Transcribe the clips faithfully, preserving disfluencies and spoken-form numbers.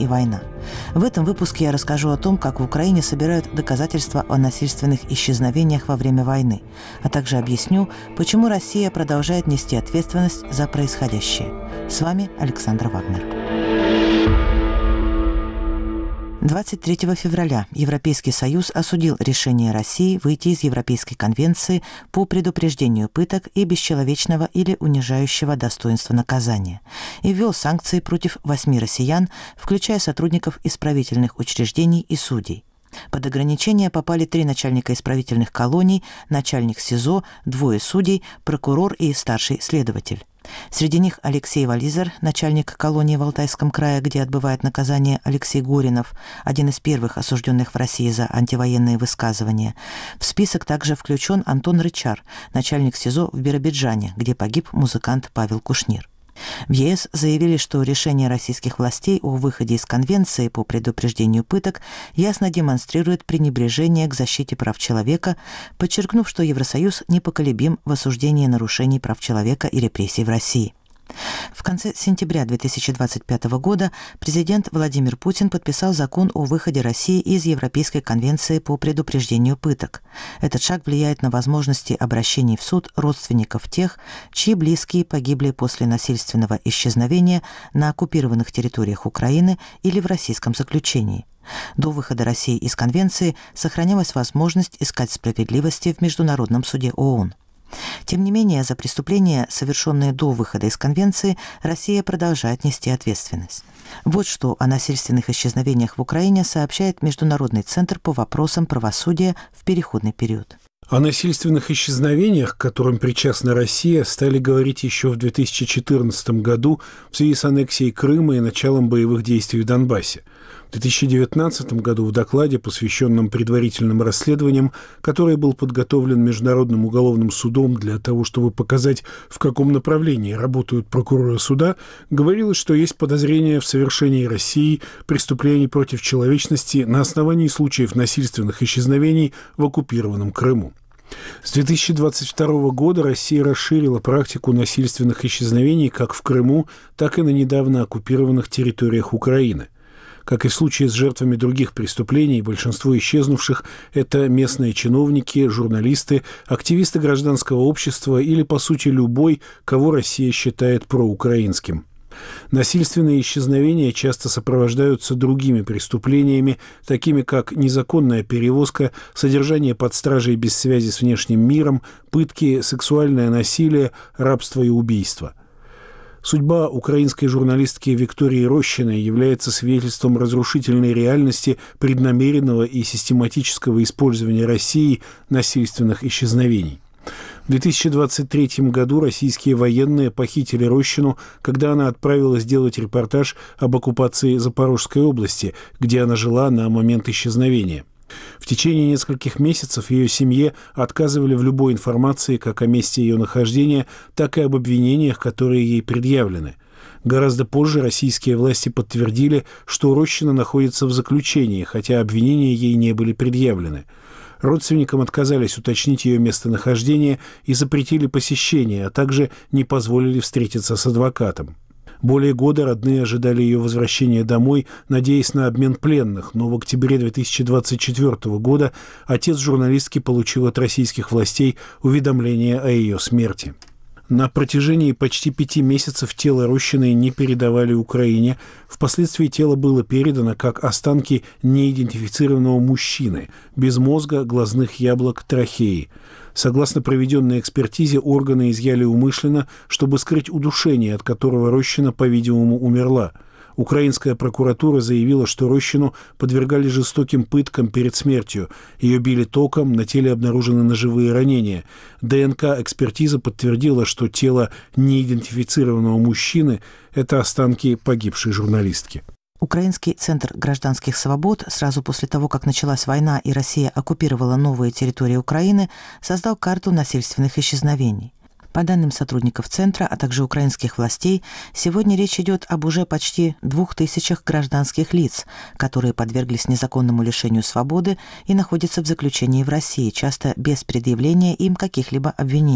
и война. В этом выпуске я расскажу о том, как в Украине собирают доказательства о насильственных исчезновениях во время войны, а также объясню, почему Россия продолжает нести ответственность за происходящее. С вами Александра Вагнер. двадцать третьего февраля Европейский Союз осудил решение России выйти из Европейской конвенции по предупреждению пыток и бесчеловечного или унижающего достоинства наказания и ввел санкции против восьми россиян, включая сотрудников исправительных учреждений и судей. Под ограничения попали три начальника исправительных колоний, начальник СИЗО, двое судей, прокурор и старший следователь. Среди них Алексей Вализер, начальник колонии в Алтайском крае, где отбывает наказание Алексей Горинов, один из первых осужденных в России за антивоенные высказывания. В список также включен Антон Рычар, начальник СИЗО в Биробиджане, где погиб музыкант Павел Кушнир. В ЕС заявили, что решение российских властей о выходе из Конвенции по предупреждению пыток ясно демонстрирует пренебрежение к защите прав человека, подчеркнув, что Евросоюз непоколебим в осуждении нарушений прав человека и репрессий в России. В конце сентября две тысячи двадцать пятого года президент Владимир Путин подписал закон о выходе России из Европейской конвенции по предупреждению пыток. Этот шаг влияет на возможности обращений в суд родственников тех, чьи близкие погибли после насильственного исчезновения на оккупированных территориях Украины или в российском заключении. До выхода России из конвенции сохранялась возможность искать справедливости в Международном суде ООН. Тем не менее, за преступления, совершенные до выхода из Конвенции, Россия продолжает нести ответственность. Вот что о насильственных исчезновениях в Украине сообщает Международный центр по вопросам правосудия в переходный период. О насильственных исчезновениях, к которым причастна Россия, стали говорить еще в две тысячи четырнадцатом году в связи с аннексией Крыма и началом боевых действий в Донбассе. В две тысячи девятнадцатом году в докладе, посвященном предварительным расследованиям, который был подготовлен Международным уголовным судом для того, чтобы показать, в каком направлении работают прокуроры суда, говорилось, что есть подозрения в совершении Россией преступлений против человечности на основании случаев насильственных исчезновений в оккупированном Крыму. С две тысячи двадцать второго года Россия расширила практику насильственных исчезновений как в Крыму, так и на недавно оккупированных территориях Украины. Как и в случае с жертвами других преступлений, большинство исчезнувших – это местные чиновники, журналисты, активисты гражданского общества или, по сути, любой, кого Россия считает проукраинским. Насильственные исчезновения часто сопровождаются другими преступлениями, такими как незаконная перевозка, содержание под стражей без связи с внешним миром, пытки, сексуальное насилие, рабство и убийство. Судьба украинской журналистки Виктории Рощиной является свидетельством разрушительной реальности преднамеренного и систематического использования Россией насильственных исчезновений. В две тысячи двадцать третьем году российские военные похитили Рощину, когда она отправилась делать репортаж об оккупации Запорожской области, где она жила на момент исчезновения. В течение нескольких месяцев ее семье отказывали в любой информации как о месте ее нахождения, так и об обвинениях, которые ей предъявлены. Гораздо позже российские власти подтвердили, что Рощина находится в заключении, хотя обвинения ей не были предъявлены. Родственникам отказались уточнить ее местонахождение и запретили посещение, а также не позволили встретиться с адвокатом. Более года родные ожидали ее возвращения домой, надеясь на обмен пленных, но в октябре две тысячи двадцать четвёртого года отец журналистки получил от российских властей уведомление о ее смерти. На протяжении почти пяти месяцев тело Рощиной не передавали Украине. Впоследствии тело было передано как останки неидентифицированного мужчины, без мозга, глазных яблок, трахеи. Согласно проведенной экспертизе, органы изъяли умышленно, чтобы скрыть удушение, от которого Рощина, по-видимому, умерла. Украинская прокуратура заявила, что Рощину подвергали жестоким пыткам перед смертью. Ее били током, на теле обнаружены ножевые ранения. ДНК-экспертиза подтвердила, что тело неидентифицированного мужчины – это останки погибшей журналистки. Украинский центр гражданских свобод сразу после того, как началась война и Россия оккупировала новые территории Украины, создал карту насильственных исчезновений. По данным сотрудников Центра, а также украинских властей, сегодня речь идет об уже почти двух тысячах гражданских лиц, которые подверглись незаконному лишению свободы и находятся в заключении в России, часто без предъявления им каких-либо обвинений.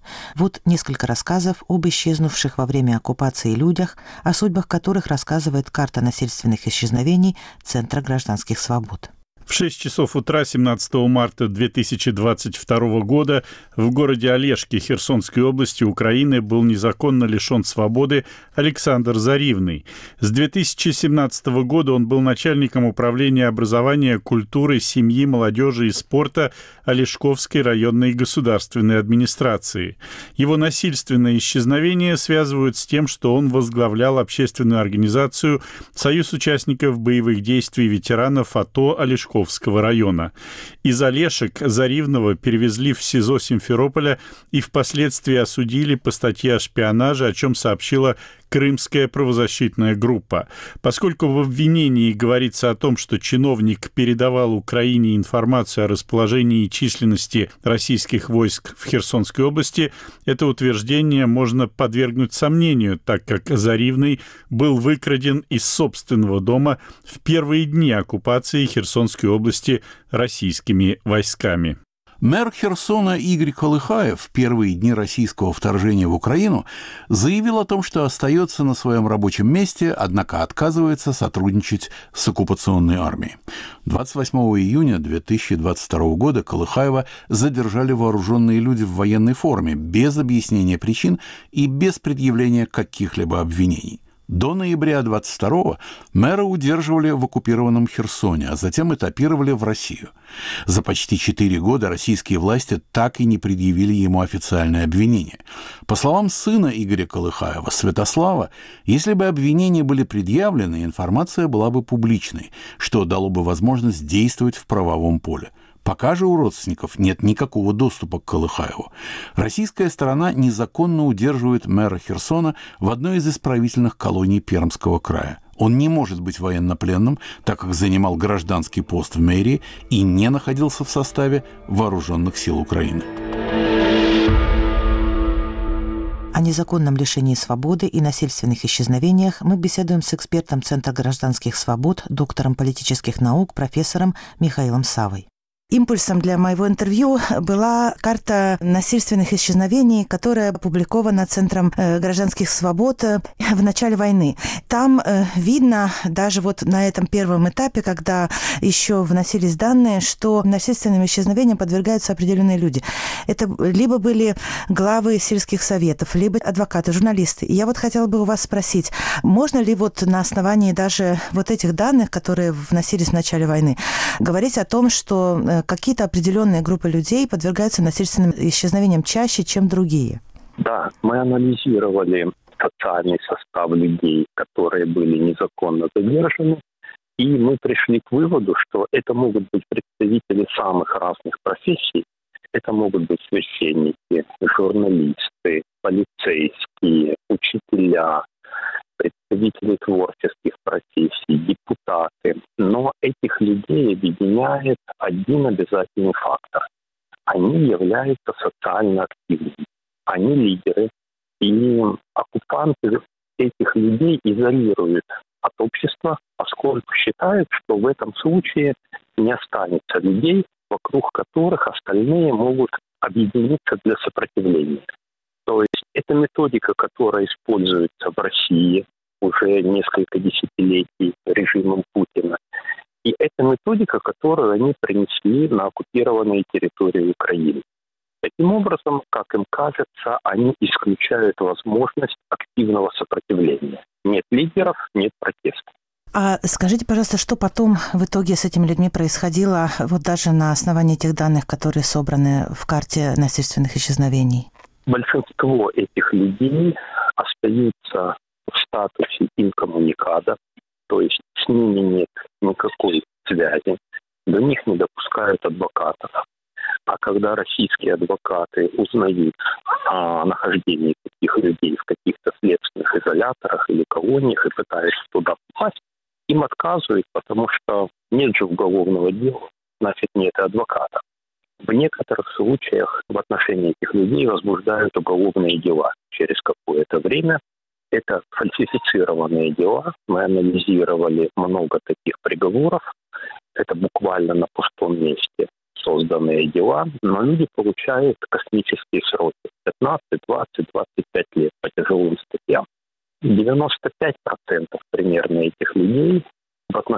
Вот несколько рассказов об исчезнувших во время оккупации людях, о судьбах которых рассказывает карта насильственных исчезновений Центра гражданских свобод. В шесть часов утра семнадцатого марта две тысячи двадцать второго года в городе Олежки Херсонской области Украины был незаконно лишен свободы Александр Заривный. С две тысячи семнадцатого года он был начальником управления образования, культуры, семьи, молодежи и спорта Олежковской районной государственной администрации. Его насильственное исчезновение связывают с тем, что он возглавлял общественную организацию «Союз участников боевых действий ветеранов АТО Олежковского района. Из Олешек Заривного перевезли в СИЗО Симферополя и впоследствии осудили по статье о шпионаже, о чем сообщила Крымская правозащитная группа. Поскольку в обвинении говорится о том, что чиновник передавал Украине информацию о расположении и численности российских войск в Херсонской области, это утверждение можно подвергнуть сомнению, так как Заривный был выкраден из собственного дома в первые дни оккупации Херсонской области российскими войсками. Мэр Херсона Игорь Колыхаев в первые дни российского вторжения в Украину заявил о том, что остается на своем рабочем месте, однако отказывается сотрудничать с оккупационной армией. двадцать восьмого июня две тысячи двадцать второго года Колыхаева задержали вооруженные люди в военной форме, без объяснения причин и без предъявления каких-либо обвинений. До ноября двадцать второго мэра удерживали в оккупированном Херсоне, а затем этапировали в Россию. За почти четыре года российские власти так и не предъявили ему официальное обвинение. По словам сына Игоря Колыхаева, Святослава, если бы обвинения были предъявлены, информация была бы публичной, что дало бы возможность действовать в правовом поле. Пока же у родственников нет никакого доступа к Колыхаеву. Российская сторона незаконно удерживает мэра Херсона в одной из исправительных колоний Пермского края. Он не может быть военнопленным, так как занимал гражданский пост в мэрии и не находился в составе вооруженных сил Украины. О незаконном лишении свободы и насильственных исчезновениях мы беседуем с экспертом Центра гражданских свобод, доктором политических наук, профессором Михаилом Савой. Импульсом для моего интервью была карта насильственных исчезновений, которая опубликована Центром гражданских свобод в начале войны. Там видно, даже вот на этом первом этапе, когда еще вносились данные, что насильственным исчезновениям подвергаются определенные люди. Это либо были главы сельских советов, либо адвокаты, журналисты. И я вот хотела бы у вас спросить, можно ли вот на основании даже вот этих данных, которые вносились в начале войны, говорить о том, что какие-то определенные группы людей подвергаются насильственным исчезновениям чаще, чем другие? Да, мы анализировали социальный состав людей, которые были незаконно задержаны, и мы пришли к выводу, что это могут быть представители самых разных профессий. Это могут быть священники, журналисты, полицейские, учителя, представители творческих профессий, депутаты. Но этих людей объединяет один обязательный фактор. Они являются социально активными. Они лидеры. И оккупанты этих людей изолируют от общества, поскольку считают, что в этом случае не останется людей, вокруг которых остальные могут объединиться для сопротивления. То есть это методика, которая используется в России уже несколько десятилетий режимом Путина. И это методика, которую они принесли на оккупированные территории Украины. Таким образом, как им кажется, они исключают возможность активного сопротивления. Нет лидеров, нет протеста. А скажите, пожалуйста, что потом в итоге с этими людьми происходило, вот даже на основании тех данных, которые собраны в карте насильственных исчезновений? Большинство этих людей остаются в статусе инкоммуникада, то есть с ними нет никакой связи, до них не допускают адвокатов. А когда российские адвокаты узнают о нахождении таких людей в каких-то следственных изоляторах или колониях и пытаются туда попасть, им отказывают, потому что нет же уголовного дела, значит нет и адвоката. В некоторых случаях в отношении этих людей возбуждают уголовные дела. Через какое-то время это фальсифицированные дела. Мы анализировали много таких приговоров. Это буквально на пустом месте. созданные дела, но люди получают космические сроки пятнадцать, двадцать, двадцать пять лет по тяжелым статьям. девяносто пять процентов примерно этих людей в отношении